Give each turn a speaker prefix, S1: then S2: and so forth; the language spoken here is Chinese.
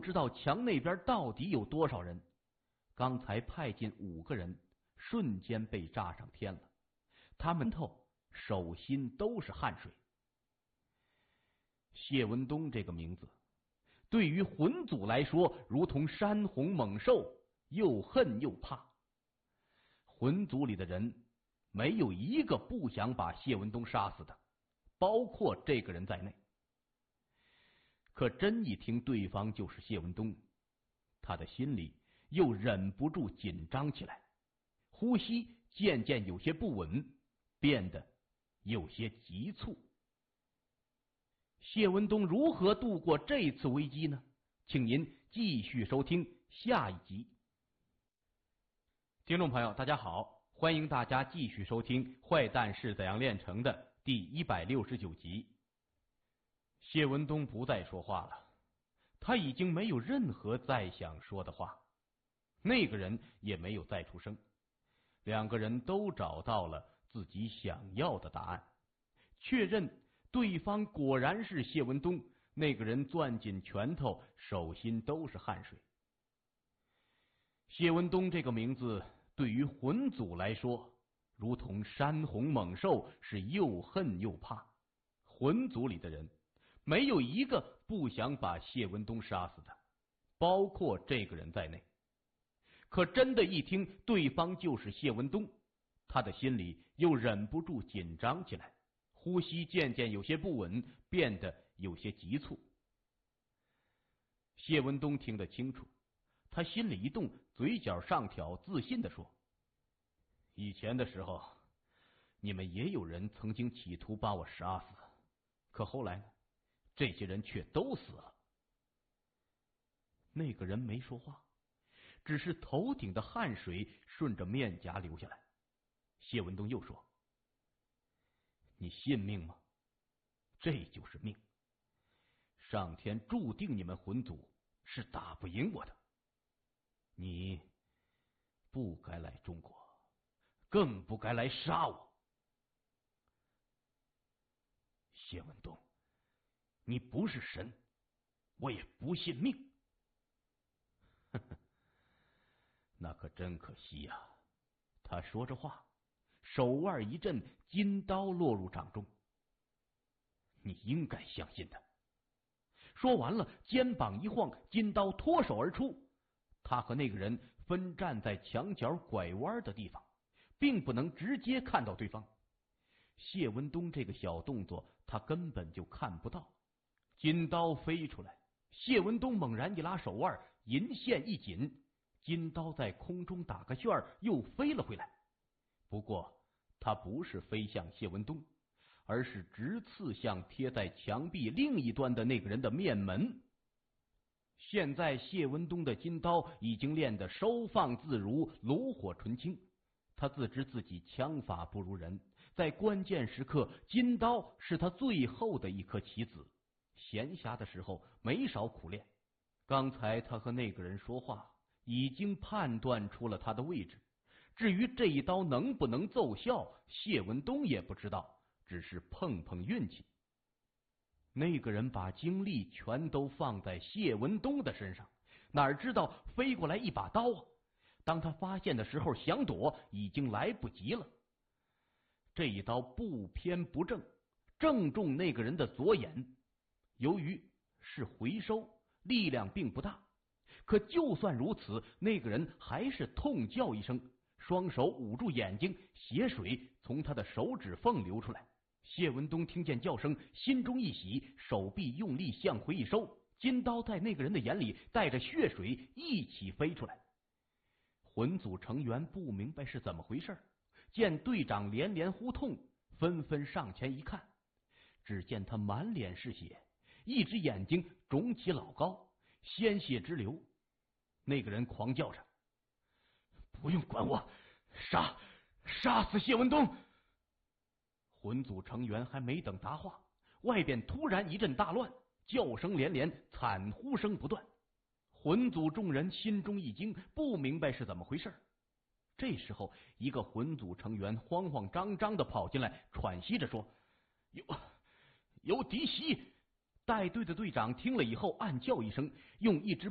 S1: 知道墙那边到底有多少人。刚才派进5个人，瞬间被炸上天了，他们头手心都是汗水。谢文东这个名字对于魂祖来说如同山洪猛兽，又恨又怕。魂族里的人没有一个不想把谢文东杀死的，包括这个人在内。可真一听对方就是谢文东，他的心里又忍不住紧张起来，呼吸渐渐有些不稳，变得有些急促。谢文东如何度过这次危机呢？请您继续收听下一集。听众朋友大家好，欢迎大家继续收听《坏蛋是怎样炼成的》第169集。谢文东不再说话了，他已经没有任何再想说的话。那个人也没有再出声，两个人都找到了自己想要的答案，确认对方果然是谢文东。那个人攥紧拳头，手心都是汗水。谢文东这个名字对于魂祖来说如同山洪猛兽，是又恨又怕。魂族里的人没有一个不想把谢文东杀死的，包括这个人在内。可真的一听对方就是谢文东，他的心里又忍不住紧张起来，呼吸渐渐有些不稳，变得有些急促。谢文东听得清楚，他心里一动，嘴角上挑，自信地说：以前的时候，你们也有人曾经企图把我杀死，可后来呢，这些人却都死了。那个人没说话，只是头顶的汗水顺着面颊流下来。谢文东又说：你信命吗？这就是命，上天注定你们魂族是打不赢我的。你不该来中国，更不该来杀我。谢文东，你不是神，我也不信命。呵呵，那可真可惜呀。他说着话，手腕一震，金刀落入掌中。你应该相信的。说完了，肩膀一晃，金刀脱手而出。他和那个人分站在墙角拐弯的地方，并不能直接看到对方。谢文东这个小动作他根本就看不到。金刀飞出来，谢文东猛然一拉手腕，银线一紧，金刀在空中打个旋儿，又飞了回来。不过他不是飞向谢文东，而是直刺向贴在墙壁另一端的那个人的面门。现在谢文东的金刀已经练得收放自如，炉火纯青。他自知自己枪法不如人，在关键时刻，金刀是他最后的一颗棋子。闲暇的时候没少苦练。刚才他和那个人说话，已经判断出了他的位置。至于这一刀能不能奏效，谢文东也不知道，只是碰碰运气。那个人把精力全都放在谢文东的身上，哪知道飞过来一把刀啊！当他发现的时候，想躲已经来不及了。这一刀不偏不正，正中那个人的左眼。由于是回收，力量并不大，可就算如此，那个人还是痛叫一声，双手捂住眼睛，血水从他的手指缝流出来。谢文东听见叫声，心中一喜，手臂用力向回一收，金刀在那个人的眼里带着血水一起飞出来。魂组成员不明白是怎么回事，见队长连连呼痛，纷纷上前一看，只见他满脸是血，一只眼睛肿起老高，鲜血直流。那个人狂叫着：不用管我，杀死谢文东！魂组成员还没等答话，外边突然一阵大乱，叫声连连，惨呼声不断。魂组众人心中一惊，不明白是怎么回事。这时候一个魂组成员慌慌张张的跑进来，喘息着说：有敌袭！带队的队长听了以后暗叫一声，用一只